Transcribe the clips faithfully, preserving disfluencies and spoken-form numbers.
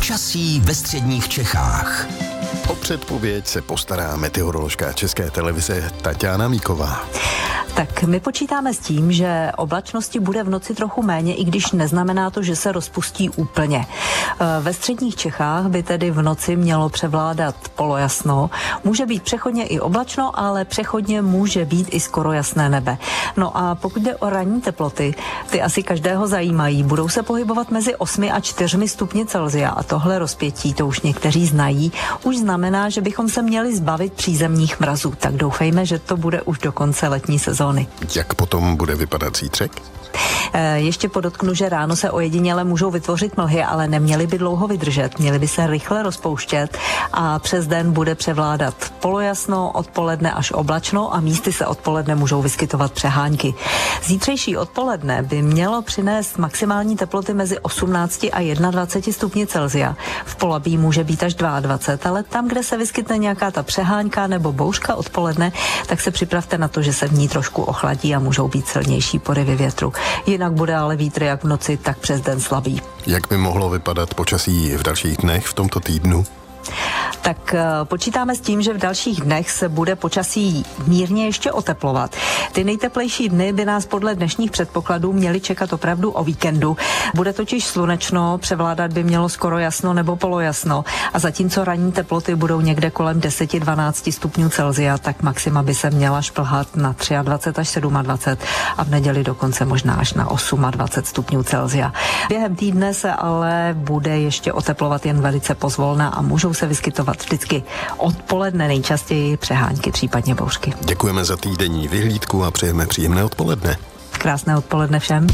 Počasí ve středních Čechách. O předpověď se postará meteoroložka České televize Taťána Míková. Tak my počítáme s tím, že oblačnosti bude v noci trochu méně, i když neznamená to, že se rozpustí úplně. Ve středních Čechách by tedy v noci mělo převládat polojasno. Může být přechodně i oblačno, ale přechodně může být i skoro jasné nebe. No a pokud jde o ranní teploty, ty asi každého zajímají. Budou se pohybovat mezi osmi a čtyřmi stupni Celsia a tohle rozpětí, to už někteří znají, už znamená, že bychom se měli zbavit přízemních mrazů. Tak doufejme, že to bude už do konce letní sezóny. Jak potom bude vypadat zítřek? Ještě podotknu, že ráno se ojediněle můžou vytvořit mlhy, ale neměly by dlouho vydržet, měly by se rychle rozpouštět a přes den bude převládat polojasno, odpoledne až oblačno a místy se odpoledne můžou vyskytovat přehánky. Zítřejší odpoledne by mělo přinést maximální teploty mezi osmnácti a dvaceti jedním stupni Celsia. V Polabí může být až dvacet dva, ale tam, kde se vyskytne nějaká ta přehánka nebo bouřka odpoledne, tak se připravte na to, že se v ní trošku ochladí a můžou být silnější porivy větru. Jinak bude ale vítr jak v noci, tak přes den slabý. Jak by mohlo vypadat počasí v dalších dnech v tomto týdnu? Tak počítáme s tím, že v dalších dnech se bude počasí mírně ještě oteplovat. Ty nejteplejší dny by nás podle dnešních předpokladů měly čekat opravdu o víkendu. Bude totiž slunečno, převládat by mělo skoro jasno nebo polojasno. A zatímco ranní teploty budou někde kolem deset až dvanáct stupňů Celsia, tak maxima by se měla šplhat na dvacet tři až dvacet sedm a v neděli dokonce možná až na dvacet osm stupňů Celsia. Během týdne se ale bude ještě oteplovat jen velice pozvolna a můžou se vyskytovat vždycky odpoledne nejčastěji přehánky, případně bouřky. Děkujeme za týdenní vyhlídku a přejeme příjemné odpoledne. Krásné odpoledne všem.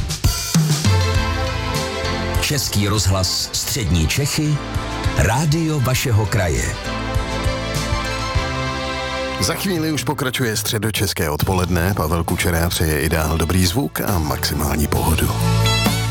Český rozhlas Střední Čechy, rádio vašeho kraje. Za chvíli už pokračuje středočeské odpoledne. Pavel Kučera přeje i dál dobrý zvuk a maximální pohodu.